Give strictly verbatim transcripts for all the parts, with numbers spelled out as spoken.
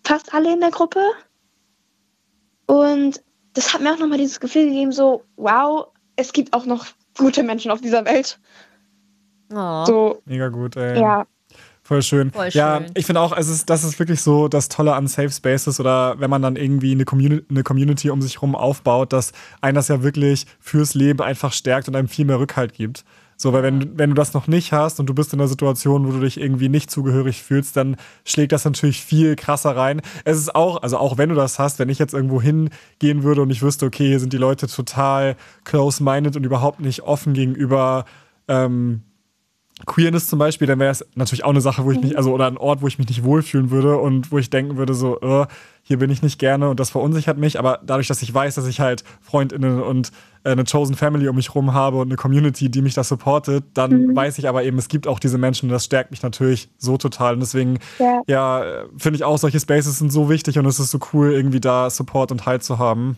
fast alle in der Gruppe. Und das hat mir auch nochmal dieses Gefühl gegeben, so, wow, es gibt auch noch gute Menschen auf dieser Welt. Oh. So, mega gut, ey. ja. Voll schön. Voll ja, schön. ich finde auch, es ist, das ist wirklich so das Tolle an Safe Spaces oder wenn man dann irgendwie eine, Communi- eine Community um sich rum aufbaut, dass einen das ja wirklich fürs Leben einfach stärkt und einem viel mehr Rückhalt gibt. So, weil wenn, wenn du das noch nicht hast und du bist in einer Situation, wo du dich irgendwie nicht zugehörig fühlst, dann schlägt das natürlich viel krasser rein. Es ist auch, also auch wenn du das hast, wenn ich jetzt irgendwo hingehen würde und ich wüsste, okay, hier sind die Leute total close-minded und überhaupt nicht offen gegenüber ähm, Queerness zum Beispiel, dann wäre es natürlich auch eine Sache, wo ich mich, also oder ein Ort, wo ich mich nicht wohlfühlen würde und wo ich denken würde, so, äh, hier bin ich nicht gerne und das verunsichert mich. Aber dadurch, dass ich weiß, dass ich halt FreundInnen und äh, eine Chosen Family um mich rum habe und eine Community, die mich da supportet, dann mhm. weiß ich aber eben, es gibt auch diese Menschen und das stärkt mich natürlich so total. Und deswegen, ja, ja finde ich auch, solche Spaces sind so wichtig und es ist so cool, irgendwie da Support und Halt zu haben.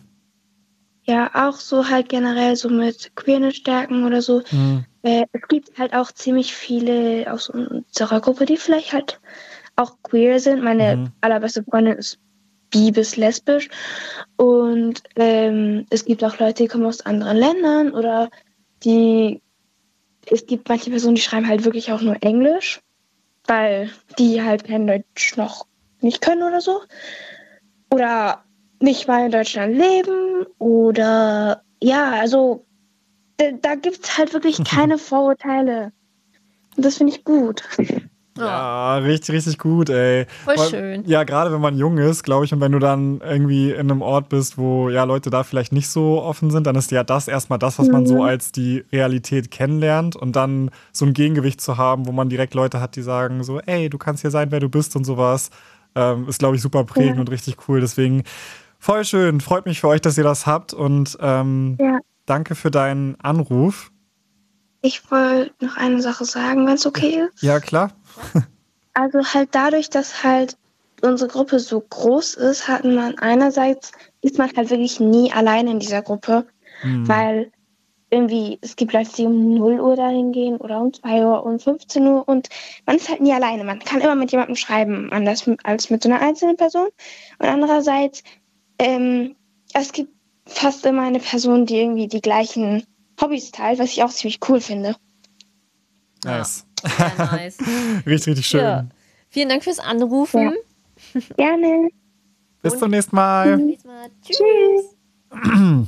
Ja, auch so halt generell so mit Queerness stärken oder so. Mhm. Äh, es gibt halt auch ziemlich viele aus unserer Gruppe, die vielleicht halt auch queer sind. Meine mhm. allerbeste Freundin ist bi bis lesbisch. Und ähm, es gibt auch Leute, die kommen aus anderen Ländern oder die, es gibt manche Personen, die schreiben halt wirklich auch nur Englisch, weil die halt kein Deutsch noch nicht können oder so. Oder nicht mal in Deutschland leben oder ja, also da, da gibt es halt wirklich keine Vorurteile. Und das finde ich gut. Ja, richtig, richtig gut, ey. Voll Weil, schön. Ja, gerade wenn man jung ist, glaube ich, und wenn du dann irgendwie in einem Ort bist, wo ja Leute da vielleicht nicht so offen sind, dann ist ja das erstmal das, was mhm. man so als die Realität kennenlernt und dann so ein Gegengewicht zu haben, wo man direkt Leute hat, die sagen so, ey, du kannst hier sein, wer du bist und sowas, ähm, ist, glaube ich, super prägend ja. und richtig cool. Deswegen voll schön, freut mich für euch, dass ihr das habt und ähm, ja. danke für deinen Anruf. Ich wollte noch eine Sache sagen, wenn es okay ist. Ja, klar. Also halt dadurch, dass halt unsere Gruppe so groß ist, hatten man einerseits, ist man halt wirklich nie alleine in dieser Gruppe, hm. weil irgendwie, es gibt Leute, die um null Uhr dahin gehen oder um zwei Uhr, um fünfzehn Uhr und man ist halt nie alleine. Man kann immer mit jemandem schreiben, anders als mit so einer einzelnen Person. Und andererseits, ähm, es gibt fast immer eine Person, die irgendwie die gleichen Hobbys teilt, was ich auch ziemlich cool finde. Nice. Ja, nice. richtig, richtig schön. Ja. Vielen Dank fürs Anrufen. Ja. Gerne. Bis zum nächsten Mal. Bis zum nächsten Mal. Tschüss.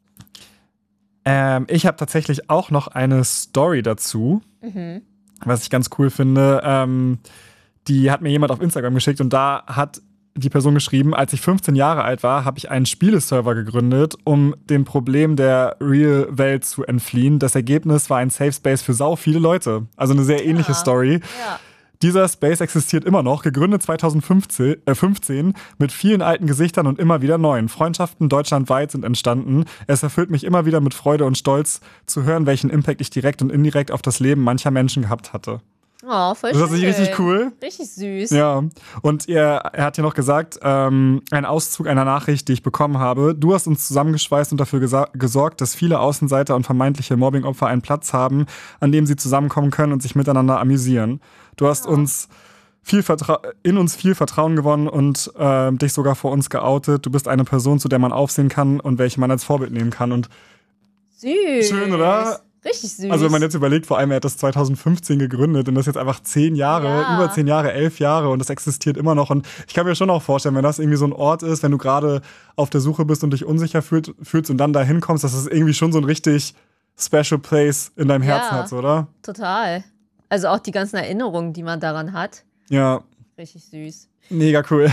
ähm, ich habe tatsächlich auch noch eine Story dazu, mhm. was ich ganz cool finde. Ähm, die hat mir jemand auf Instagram geschickt und da hat die Person geschrieben, als ich fünfzehn Jahre alt war, habe ich einen Spieleserver gegründet, um dem Problem der Real-Welt zu entfliehen. Das Ergebnis war ein Safe Space für sau viele Leute. Also eine sehr ähnliche ja. Story. Ja. Dieser Space existiert immer noch, gegründet zwanzig fünfzehn mit vielen alten Gesichtern und immer wieder neuen. Freundschaften deutschlandweit sind entstanden. Es erfüllt mich immer wieder mit Freude und Stolz, zu hören, welchen Impact ich direkt und indirekt auf das Leben mancher Menschen gehabt hatte. Oh, voll das ist schön. richtig cool. Richtig süß. Ja, und er, er hat hier noch gesagt, ähm, ein Auszug einer Nachricht, die ich bekommen habe. Du hast uns zusammengeschweißt und dafür gesa- gesorgt, dass viele Außenseiter und vermeintliche Mobbingopfer einen Platz haben, an dem sie zusammenkommen können und sich miteinander amüsieren. Du hast oh. uns viel Vertra- in uns viel Vertrauen gewonnen und äh, dich sogar vor uns geoutet. Du bist eine Person, zu der man aufsehen kann und welche man als Vorbild nehmen kann. Und süß. Schön, oder? Richtig süß. Also wenn man jetzt überlegt, vor allem er hat das zwanzig fünfzehn gegründet und das jetzt einfach zehn Jahre, ja. über zehn Jahre, elf Jahre und das existiert immer noch. Und ich kann mir schon auch vorstellen, wenn das irgendwie so ein Ort ist, wenn du gerade auf der Suche bist und dich unsicher fühlt, fühlst und dann da hinkommst, dass das irgendwie schon so ein richtig special place in deinem ja, Herzen hat, oder? Total. Also auch die ganzen Erinnerungen, die man daran hat. Ja. Richtig süß. Mega cool.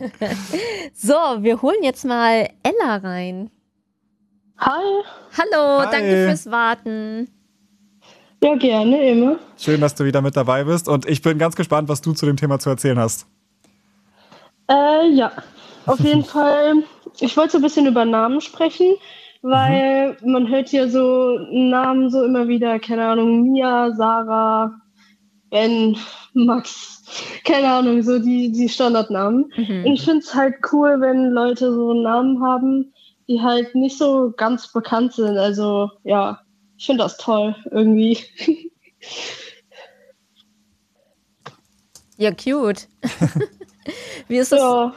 So, wir holen jetzt mal Ella rein. Hi. Hallo, Hi. Danke fürs Warten. Ja, gerne, immer. Schön, dass du wieder mit dabei bist und ich bin ganz gespannt, was du zu dem Thema zu erzählen hast. Äh, ja, auf jeden Fall. Ich wollte so ein bisschen über Namen sprechen, weil mhm. man hört ja so Namen so immer wieder, keine Ahnung, Mia, Sarah, Ben, Max, keine Ahnung, so die, die Standardnamen. Mhm. Und ich finde es halt cool, wenn Leute so Namen haben, die halt nicht so ganz bekannt sind. Also, ja, ich finde das toll, irgendwie. Ja, cute. Wie ist das, ja.